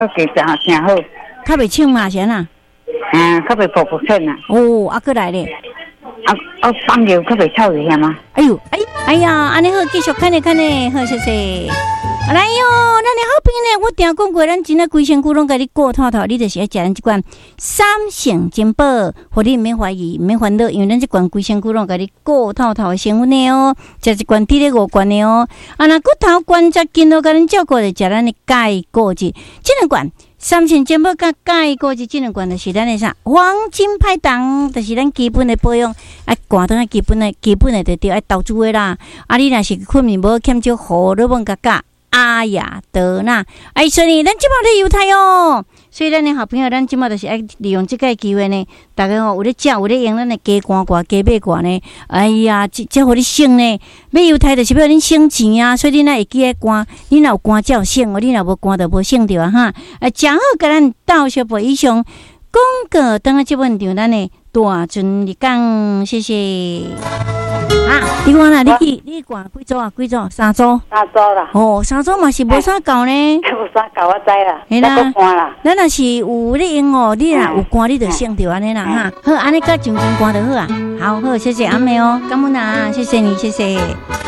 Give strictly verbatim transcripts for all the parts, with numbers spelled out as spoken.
我给真真好， 较袂清嘛先啊。 嗯，较袂噗噗声啊。 哦，啊，过来咧。 啊啊，放牛较袂臭一下吗？ 哎呦，哎哎呀，安尼好，继续看咧看咧，好谢谢。来哟，咱的好朋友呢，我定讲过，咱真诶规身躯拢甲你顾透透，你就是要食咱即款三性珍宝，互你毋免怀疑，毋免烦恼，因为咱即款规身躯拢甲你顾透透诶成分的哦，食一罐滴咧五罐的哦。啊，若骨头关节筋都甲咱照顾着，食咱的钙果质，即两罐三性珍宝甲钙果质，即两罐就是咱的啥黄金派档，就是咱基本的保养，爱寒当啊基本的基本的就对，爱投资的啦。啊，你若是困眠无欠少荷尔蒙甲钾。阿雅德纳，哎，所以咱即马咧犹太哦，所以咱的好朋友，咱即马就是爱利用即个机会呢，大家吼有咧食，有咧用咱的鸡肝瓜、鸡尾瓜呢，哎呀，即即互你省呢，买犹太就是要恁省钱啊，所以恁若会记咧肝，恁若有肝才有省哦，恁若无肝就無省着啊哈，啊，正好甲咱到小辈以上广告，等下即本场咱的大尊你讲，谢谢。啊！你看啦，你去你挂几组啊？几组？三组。 三组啦。 哦，三组嘛是无啥够呢。 无啥够我知啦。 嘿啦。咱若是有咧用哦，你若有肝，你就省着安尼啦哈。好，安尼甲上金肝就好啊。好好，谢谢阿妹哦，感恩啊，谢谢你，谢谢。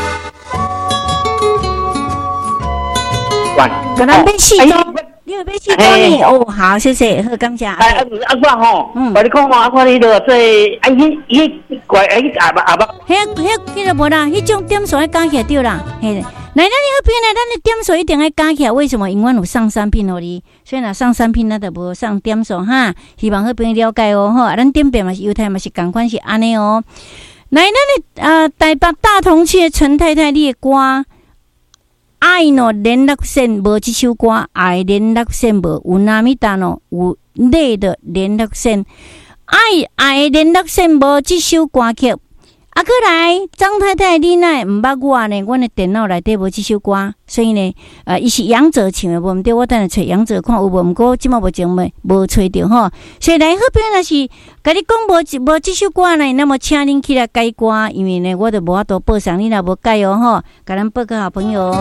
完。 可能变四组。你有买四组呢？哦，好，谢谢，好，感谢。 哎，啊我吼，我你看我看你落做，哎，迄迄怪哎阿伯阿伯。 迄迄迄个无啦，迄种点数要加起来对啦。嘿，来，咱你好朋友呢，咱的点数一定要加起来。为什么？因为有上产品哦，你所以若上产品，咱就无上点数哈。希望好朋友了解哦，吼，咱点变嘛是犹太嘛是共款是安尼哦。来，咱的呃台北大同区的陈太太，你的歌。爱喏联络线无这首歌，爱联络线无有哪米达喏有累的联络线，爱爱联络线无这首歌曲。啊，过来张太太，你奈毋捌我呢？阮的电脑内底无这首歌，所以呢，呃，伊是杨哲唱的，无毋对，我等下找杨哲看有无，毋过即马目前没无找着吼。所以来好朋友若是甲你讲无无这首歌呢，那么请恁起来改歌，因为呢，我就无法度报上，你若无改哦吼，甲咱报个好朋友。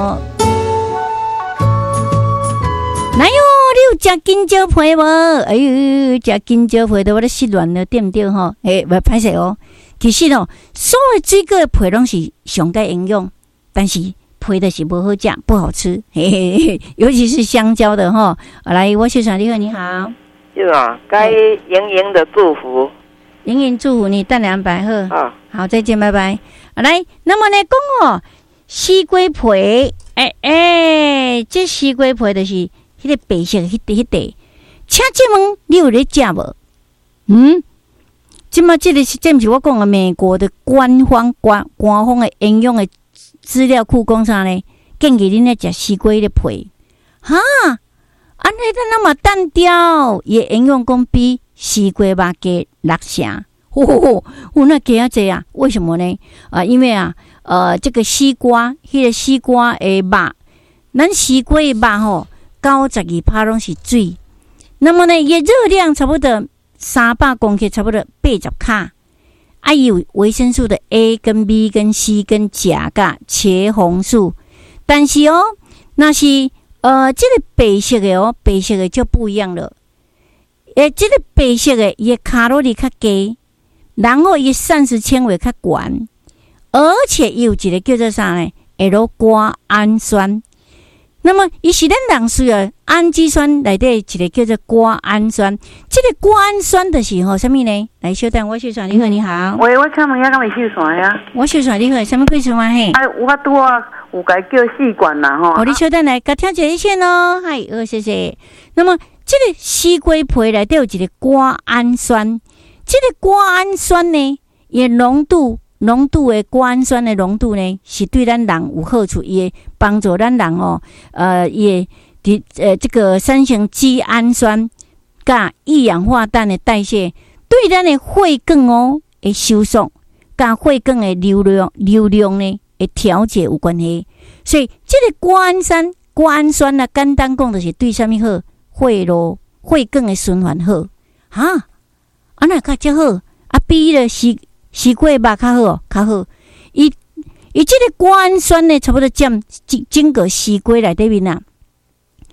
来哟，你有食金蕉皮无？哎呦，食金蕉皮都我咧失恋了，对毋对吼？诶，袂歹势哦。其实哦，所有水果的皮拢是上该营养，但是皮的是不好食，不好吃。嘿嘿嘿，尤其是香蕉的哈。来，我秀传你好，你好。 是啊，该盈盈的祝福。 盈盈祝福你，蛋两百赫。 啊， 好，再见，拜拜。来，那么呢，讲哦，西瓜皮，哎哎，这西瓜皮就是迄个白色，迄块迄块。请问问你有咧食无？嗯？即马这个是，这不是我讲的美国的官方官官方的营养的资料库讲啥呢？建议恁来食西瓜的皮，哈，安尼咱那么单调，也营养讲比西瓜肉加六成，吼吼吼，有那加啊济啊？为什么呢？啊，因为啊，呃，这个西瓜，迄、那个西瓜的肉，咱西瓜的肉吼，九十二趴拢是水，那么呢，伊热量差不多。三百公克差不多八十卡，啊有维生素的 A 跟 B 跟 C 跟钾噶茄红素，但是哦，那是呃这个白色的哦，白色的就不一样了。诶，这个白色的伊卡路里较低，然后伊膳食纤维较悬，而且伊有一个叫做啥呢 ？L 瓜氨酸。那么，伊是咱人需要氨基酸内底一个叫做瓜氨酸，这个瓜氨酸就是吼什么呢？来，小等我秀传你好，你好。 喂，我请问一下，敢会秀传呀？ 我秀传你好，什么贵什么嘿？ 哎，我拄啊有甲叫试管啦吼。 哦，你小等来，甲听一下咯，嗨，好，谢谢。那么，这个西瓜皮内底有一个瓜氨酸，这个瓜氨酸呢，伊浓度。浓度的瓜氨酸的浓度呢，是对咱人有好处，也帮助咱人哦，呃，也的呃这个三型肌氨酸加一氧化氮的代谢，对咱的血管哦的收缩，加血管的流量流量呢的调节有关系。所以这个瓜氨酸，瓜氨酸呢，简单讲就是对什么好？血路血管的循环好，哈，啊那较较好，啊比了是。西瓜肉较好，较好。伊伊这个瓜氨酸呢，差不多占整整个西瓜内底面啊，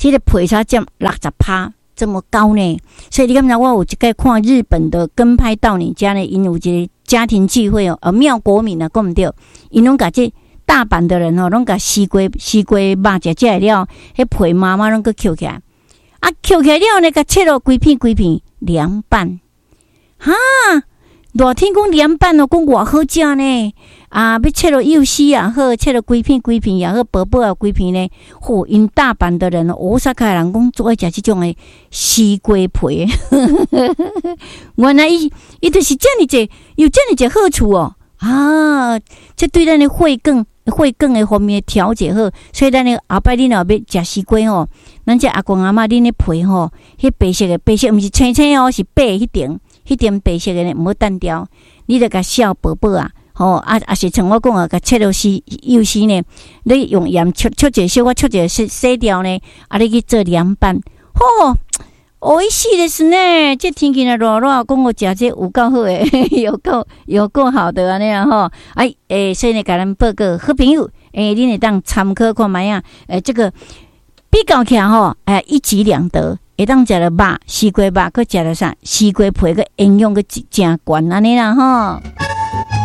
这个皮才占六十趴。这么高呢，所以你刚才我有一个看日本的跟拍到你家呢，因有一个家庭聚会哦，呃，妙国民啊，讲唔对，因拢甲这大阪的人哦，拢甲西瓜西瓜肉食食了，迄皮妈妈拢个捡起来，啊，捡起来了呢，甲切了规片规片凉拌，哈，热天讲凉拌哦，讲偌好食呢。啊，要切了幼丝也好，切了规片规片也好，薄薄啊规片呢。嚯、哦，因大阪的人，大阪的人讲做爱食这种的西瓜皮，原来伊伊就是这么济，有这么济好处哦。啊，这对咱的血管、血管的方面调节好，所以咱的后摆恁若要食西瓜吼，咱这阿公阿嬷恁的皮吼，迄白色的白色，毋是青青哦，是白迄点，迄点白色的呢，唔好单调，你着甲削薄薄啊。吼、哦、啊啊是像我讲啊，甲切了丝幼丝呢，你用盐焯焯一小，我焯一洗洗掉呢，啊你去做凉拌，吼、哦，美味しいですね。这天气呢热热，讲我食这有够好诶，有够有够好的安尼啊吼。哎诶，所以呢，甲咱报告好朋友，诶，恁会当参考看卖啊，诶，这个比较起来吼，哎，一举两得。会当食了肉，西瓜肉，佮食了啥？西瓜皮，佮营养佮真悬安尼啦吼。